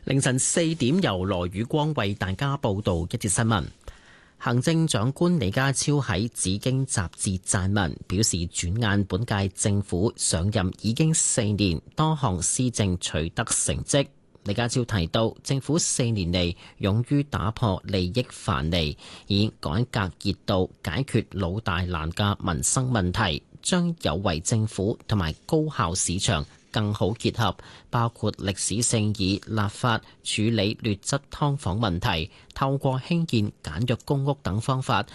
凌晨4點，由羅宇光為大家報道一節新聞。行政長官李家超喺《紫荊》雜誌撰文，表示轉眼本屆政府上任已經4年，多項施政取得成績。李家超提到，政府4年嚟勇於打破利益藩籬，以改革熱度解決老大難嘅民生問題，將有為政府同埋高效市場更好結合，包括歷史性以立法處理劣質劏房問題，透過興建簡約公屋等方法，